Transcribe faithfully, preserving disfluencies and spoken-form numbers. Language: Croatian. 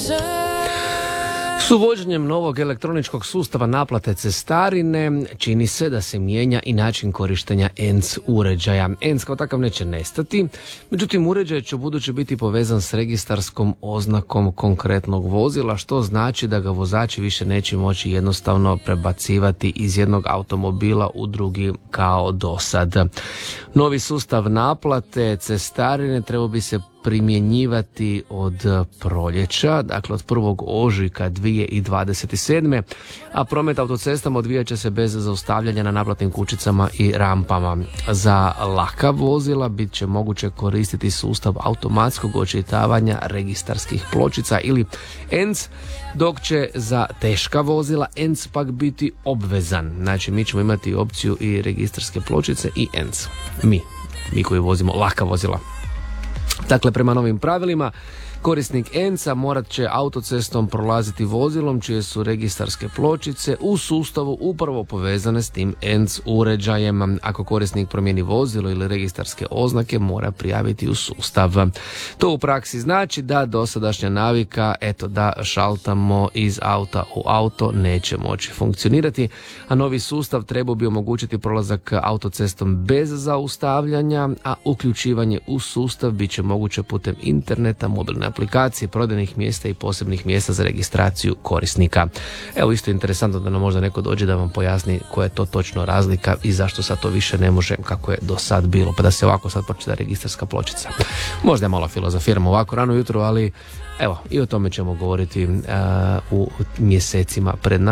S uvođenjem novog elektroničkog sustava naplate cestarine čini se da se mijenja i način korištenja E N C uređaja. E N C kao takav neće nestati, međutim uređaj će ubuduće biti povezan s registarskom oznakom konkretnog vozila, što znači da ga vozači više neće moći jednostavno prebacivati iz jednog automobila u drugi kao do sad. Novi sustav naplate cestarine trebao bi se primjenjivati od proljeća, dakle od prvog ožujka dvije tisuće dvadeset sedme. a promet autocestama odvijat će se bez zaustavljanja na naplatnim kućicama i rampama. Za laka vozila bit će moguće koristiti sustav automatskog očitavanja registarskih pločica ili E N C, dok će za teška vozila E N C pak biti obvezan. Znači mi ćemo imati opciju i registarske pločice i E N C. Mi, mi koji vozimo laka vozila. Dakle, prema novim pravilima, korisnik E N C-a morat će autocestom prolaziti vozilom čije su registarske pločice u sustavu upravo povezane s tim E N C uređajem. Ako korisnik promijeni vozilo ili registarske oznake, mora prijaviti u sustav. To u praksi znači da dosadašnja navika, eto da šaltamo iz auta u auto, neće moći funkcionirati, a novi sustav trebao bi omogućiti prolazak autocestom bez zaustavljanja, a uključivanje u sustav bit će moguće putem interneta, mobilne aplikacije, prodajnih mjesta i posebnih mjesta za registraciju korisnika. Evo isto interesantno da nam možda neko dođe da vam pojasni koja je to točno razlika i zašto sad to više ne može kako je do sad bilo, pa da se ovako sad pročita registarska pločica. Možda je malo filozofiramo ovako rano jutro, ali evo i o tome ćemo govoriti uh, u mjesecima pred nama.